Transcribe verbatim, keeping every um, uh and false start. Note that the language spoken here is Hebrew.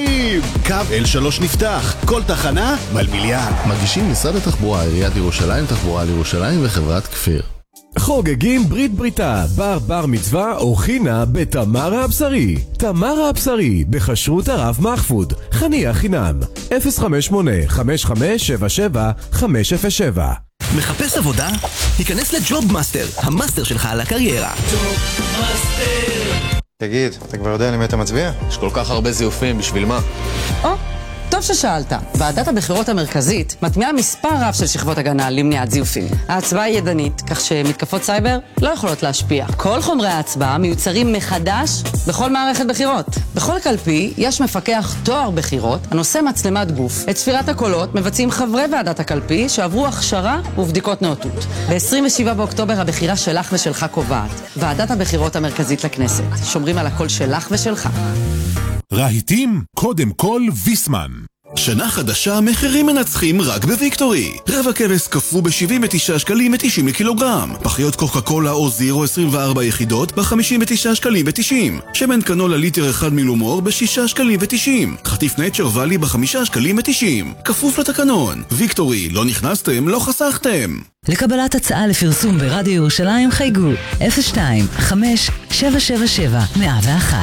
ירושלים! קו אל שלוש נפתח, כל תחנה מלמיליאן. מגישים משרד התחבורה, עיריית ירושלים, תחבורה לירושלים וחברת כפיר. חוגגים ברית בריתה, בר בר מצווה או חינה בתמרה הבשרי. תמרה הבשרי, בכשרות הרב מחפוד. חניה חינם. אפס חמש שמונה חמש חמש שבע שבע חמש אפס שבע. מחפש עבודה? היכנס לג'וב מאסטר, המאסטר שלך על הקריירה. ג'וב מאסטר. תגיד, אתה כבר יודע למי אתה מצביע? יש כל כך הרבה זיופים, בשביל מה? או, טוב ששאלת. ועדת הבחירות המרכזית מטמיעה מספר רב של שכבות הגנה למניעת זיופים. ההצבעה היא ידנית, כך שמתקפות סייבר לא יכולות להשפיע. כל חומרי ההצבעה מיוצרים מחדש בכל מערכת בחירות. בכל קלפי יש מפקח תואר בחירות הנושא מצלמת גוף. את ספירת הקולות מבצעים חברי ועדת הקלפי שעברו הכשרה ובדיקות נאותות. ב-עשרים ושבעה באוקטובר הבחירה שלך ושלך קובעת. ועדת הבחירות המרכזית לכנסת. שומרים על הקול שלך ושלך. רהיטים, קודם כל ויסמן. שנה חדשה, מחירים מנצחים רק בוויקטורי. רבע כבש קפוא ב-שבעים ותשעה שקלים ו-תשעים לקילוגרם. פחיות קוקה קולה או זירו עשרים וארבע יחידות ב-חמישים ותשעה שקלים ו-תשעים. שמן קנולה ליטר אחד מילומור ב-שישה שקלים ו-תשעים. חטיף נייצ'ר ואלי ב-חמישה שקלים ו-תשעים. כפוף לתקנון. ויקטורי, לא נכנסתם, לא חסכתם. לקבלת הצעה לפרסום ברדיו ירושלים חייגו אפס שתיים חמש שבע שבע שבע מאה ואחת.